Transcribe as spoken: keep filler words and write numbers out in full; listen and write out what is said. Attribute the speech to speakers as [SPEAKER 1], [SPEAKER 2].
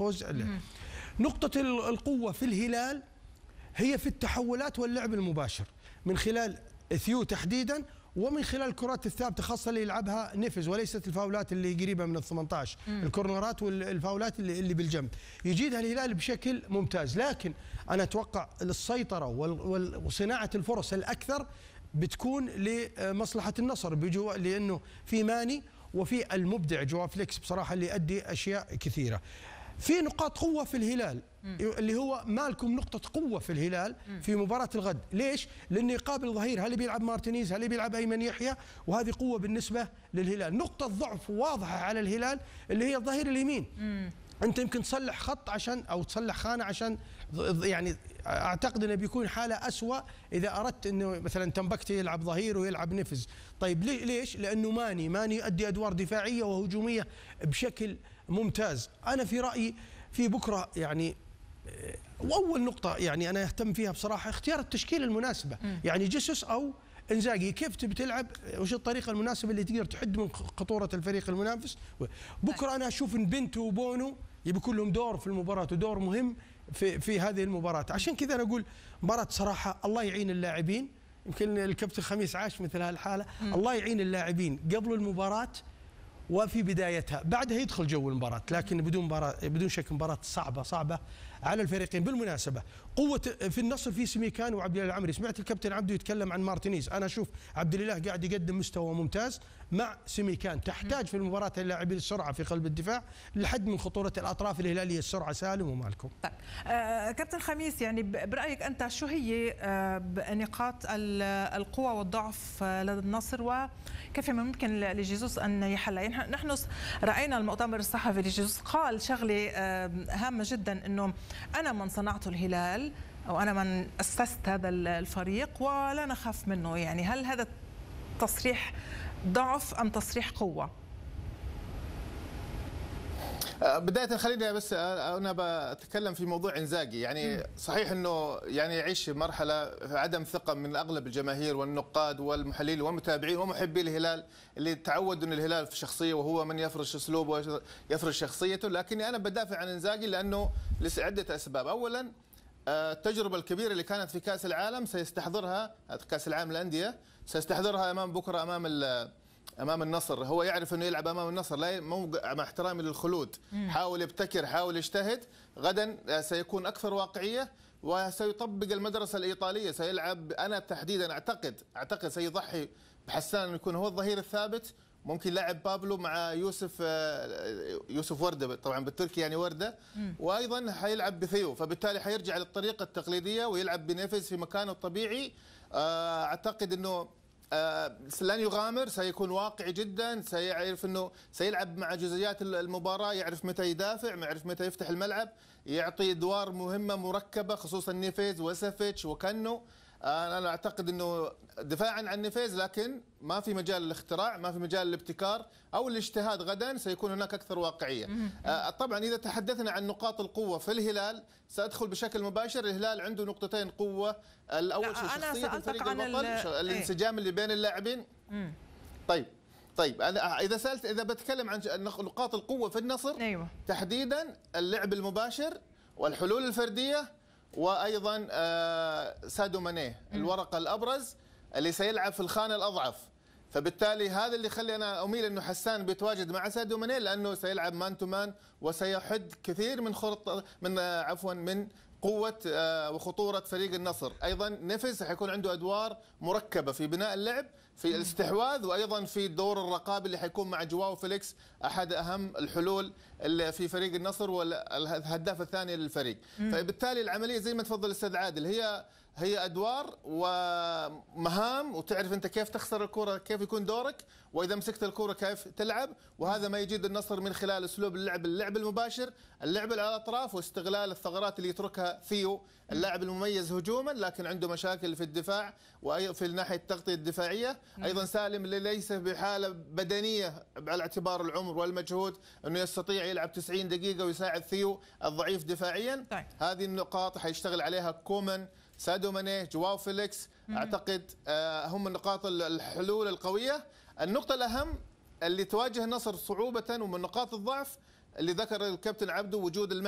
[SPEAKER 1] الفوز له. نقطة القوة في الهلال هي في التحولات واللعب المباشر من خلال ثيو تحديدا، ومن خلال الكرات الثابته خاصه اللي يلعبها نفز وليست الفاولات اللي قريبه من ال ثمانية عشر، الكورنرات والفاولات اللي, اللي بالجنب يجيدها الهلال بشكل ممتاز. لكن انا اتوقع السيطره وصناعه الفرص الاكثر بتكون لمصلحه النصر بجو، لانه في ماني وفي المبدع جواو فليكس بصراحه اللي يؤدي اشياء كثيره. في نقاط قوة في الهلال اللي هو ما لكم نقطة قوة في الهلال في مباراة الغد. ليش؟ لأنه يقابل ظهير، هل بيلعب مارتينيز، هل بيلعب أيمن يحيى، وهذه قوة بالنسبة للهلال. نقطة ضعف واضحة على الهلال اللي هي الظهير اليمين. أنت يمكن تصلح خط عشان أو تصلح خانة عشان، يعني أعتقد أنه بيكون حالة أسوأ إذا أردت أنه مثلا تنبكتي يلعب ظهير ويلعب نفز. طيب ليش؟ لأنه ماني ماني يؤدي أدوار دفاعية وهجومية بشكل ممتاز. أنا في رأيي في بكرة يعني، وأول نقطة يعني أنا أهتم فيها بصراحة اختيار التشكيلة المناسبة. يعني جيسوس أو إنزاغي، كيف تبي تلعب، وش الطريقة المناسبة اللي تقدر تحد من خطورة الفريق المنافس. بكرة أنا أشوف إن بنتو وبونو يبي لهم دور في المباراة ودور مهم في في هذه المباراة. عشان كذا أنا أقول مباراة صراحة الله يعين اللاعبين. يمكن الكابتن خميس عاش مثل هالحالة. الله يعين اللاعبين قبل المباراة وفي بدايتها، بعدها يدخل جو المباراة، لكن بدون مباراة بدون شك مباراة صعبة صعبة على الفريقين. بالمناسبة قوة في النصر في سميكان وعبد الله العمري. سمعت الكابتن عبده يتكلم عن مارتينيز، أنا أشوف عبد الله قاعد يقدم مستوى ممتاز مع سميكان. تحتاج في المباراة اللاعبين السرعة في قلب الدفاع لحد من خطورة الأطراف الهلالية السرعة. سالم ومالكم.
[SPEAKER 2] طيب آه كابتن خميس، يعني برأيك أنت شو هي آه نقاط القوة والضعف للنصر، وكيف ممكن لجيسوس أن يحل؟ يعني نحن رأينا المؤتمر الصحفي لجيسوس قال شغلة آه هامة جدا، أنه أنا من صنعت الهلال أو أنا من أسست هذا الفريق ولا نخاف منه. يعني هل هذا تصريح ضعف أم تصريح قوة؟
[SPEAKER 3] بداية خليني بس أنا بتكلم في موضوع إنزاغي. يعني صحيح أنه يعني يعيش مرحلة عدم ثقة من أغلب الجماهير والنقاد والمحللين والمتابعين ومحبي الهلال اللي تعودوا أن الهلال في شخصية وهو من يفرش أسلوبه ويفرش شخصيته. لكني أنا بدافع عن إنزاغي لأنه لعدة أسباب. أولا التجربة الكبيرة اللي كانت في كأس العالم سيستحضرها، كأس العالم للأندية سيستحضرها أمام بكرة أمام امام النصر. هو يعرف انه يلعب امام النصر، لا موقع مع احترامي للخلود، حاول يبتكر حاول يجتهد. غدا سيكون اكثر واقعيه وسيطبق المدرسه الايطاليه. سيلعب انا تحديدا اعتقد اعتقد سيضحي بحسان انه يكون هو الظهير الثابت. ممكن لاعب بابلو مع يوسف يوسف ورده، طبعا بالتركي يعني ورده، وايضا حيلعب بثيو، فبالتالي حيرجع للطريقه التقليديه ويلعب بنيفز في مكانه الطبيعي. اعتقد انه لن يغامر، سيكون واقعي جدا، سيعرف انه سيلعب مع جزئيات المباراه، يعرف متى يدافع، يعرف متى يفتح الملعب، يعطي ادوار مهمه مركبه خصوصا نيفيز وسافيتش وكانو. انا اعتقد انه دفاعا عن نيفيز، لكن ما في مجال للاختراع، ما في مجال للابتكار او الاجتهاد. غدا سيكون هناك اكثر واقعيه. طبعا اذا تحدثنا عن نقاط القوه في الهلال سادخل بشكل مباشر. الهلال عنده نقطتين قوه. الاول شيء شخصيه الفريق البطل، الانسجام اللي بين اللاعبين. طيب طيب انا اذا سالت اذا بتكلم عن نقاط القوه في النصر، أيوة. تحديدا اللعب المباشر والحلول الفرديه، وايضا سادو ماني الورقه الابرز اللي سيلعب في الخانه الاضعف. فبالتالي هذا اللي يخلي انا اميل انه حسان بيتواجد مع سادو ماني، لانه سيلعب مان تو مان وسيحد كثير من خرط من عفوا من قوة وخطورة فريق النصر. أيضا نيفز حيكون عنده أدوار مركبة في بناء اللعب، في الاستحواذ، وأيضا في دور الرقابي اللي حيكون مع جواو فيليكس أحد أهم الحلول اللي في فريق النصر والهداف الثاني للفريق. فبالتالي العملية زي ما تفضل الأستاذ عادل هي هي أدوار ومهام، وتعرف أنت كيف تخسر الكرة، كيف يكون دورك، وإذا مسكت الكرة كيف تلعب. وهذا ما يجيد النصر من خلال أسلوب اللعب اللعب المباشر، اللعب على الأطراف، واستغلال الثغرات اللي يتركها ثيو اللاعب المميز هجوما لكن عنده مشاكل في الدفاع وفي الناحية التغطية الدفاعية. أيضا سالم اللي ليس بحالة بدنية على اعتبار العمر والمجهود أنه يستطيع يلعب تسعين دقيقة ويساعد ثيو الضعيف دفاعيا. طيب. هذه النقاط حيشتغل عليها كومان، سادو ماني، جواو فيليكس. أعتقد هم النقاط الحلول القوية. النقطة الأهم اللي تواجه النصر صعوبة ومن نقاط الضعف اللي ذكر الكابتن عبده وجود المحور